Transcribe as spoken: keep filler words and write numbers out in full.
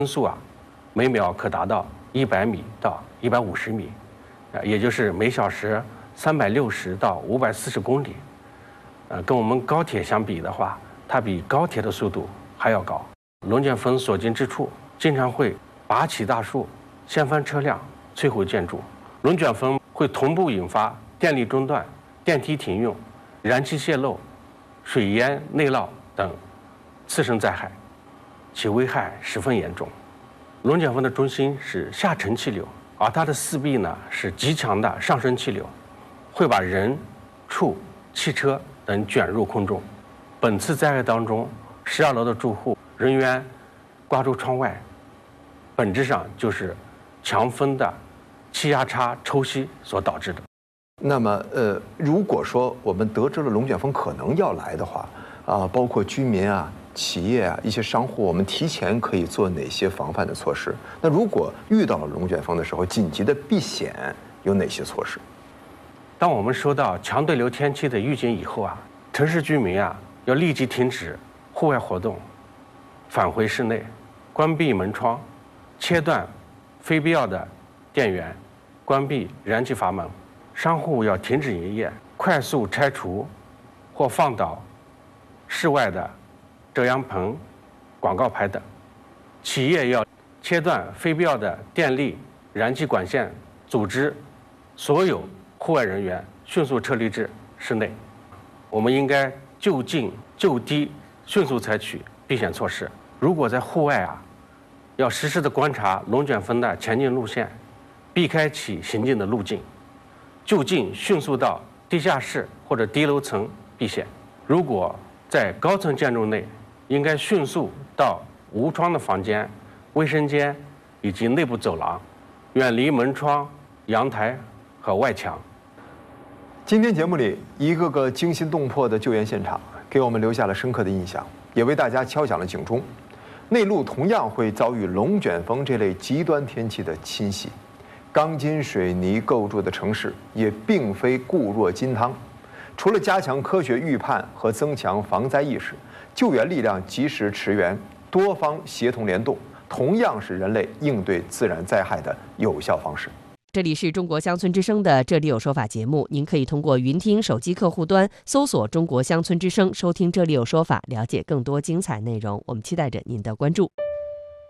风速啊，每秒可达到一百米到一百五十米，啊，也就是每小时三百六十到五百四十公里。呃，跟我们高铁相比的话，它比高铁的速度还要高。龙卷风所经之处，经常会拔起大树，掀翻车辆，摧毁建筑。龙卷风会同步引发电力中断、电梯停用、燃气泄漏、水淹内涝等次生灾害，其危害十分严重。龙卷风的中心是下沉气流，而它的四壁呢是极强的上升气流，会把人、畜、汽车等卷入空中。本次灾害当中，十二楼的住户人员挂住窗外，本质上就是强风的气压差抽吸所导致的。 那么，呃，如果说我们得知了龙卷风可能要来的话，啊，包括居民啊、企业啊、一些商户，我们提前可以做哪些防范的措施？那如果遇到了龙卷风的时候，紧急的避险有哪些措施？ 当我们收到强对流天气的预警以后啊，城市居民啊要立即停止户外活动，返回室内，关闭门窗，切断非必要的电源，关闭燃气阀门。商户要停止营业，快速拆除或放倒室外的遮阳棚、广告牌等。企业要切断非必要的电力、燃气管线，组织所有户外人员迅速撤离至室内。我们应该就近就低，迅速采取避险措施。如果在户外啊，要实时的观察龙卷风的前进路线，避开其行进的路径，就近迅速到地下室或者低楼层避险。如果在高层建筑内，应该迅速到无窗的房间、卫生间以及内部走廊，远离门窗、阳台和外墙。 今天节目里一个个惊心动魄的救援现场，给我们留下了深刻的印象，也为大家敲响了警钟。内陆同样会遭遇龙卷风这类极端天气的侵袭，钢筋水泥构筑的城市也并非固若金汤。除了加强科学预判和增强防灾意识，救援力量及时驰援，多方协同联动，同样是人类应对自然灾害的有效方式。 这里是中国乡村之声的这里有说法节目，您可以通过云听手机客户端搜索中国乡村之声，收听这里有说法，了解更多精彩内容。我们期待着您的关注。